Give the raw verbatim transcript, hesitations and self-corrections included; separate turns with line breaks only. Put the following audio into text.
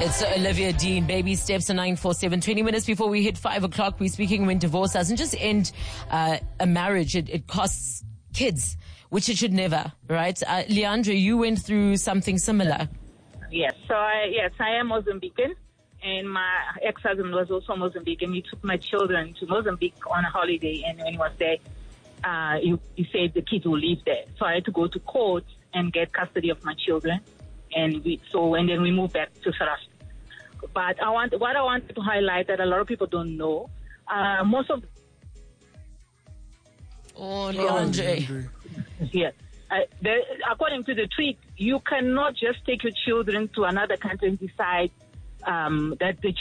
It's Olivia Dean, Baby Steps, a nine four seven. twenty minutes before we hit five o'clock, we're speaking when divorce doesn't just end uh, a marriage, it, it costs kids, which it should never, right? Uh, Leandra, you went through something similar.
Yes, so I, yes, I am Mozambican, and my ex-husband was also Mozambican. He took my children to Mozambique on a holiday, and when he was there, uh, he, he said the kids will live there. So I had to go to court and get custody of my children, and we, so and then we moved back to South Africa. But I want, what I wanted to highlight that a lot of people don't know, uh, most of...
Oh, Leandre.
Yes. Uh, the, according to the treaty, you cannot just take your children to another country and decide um, that the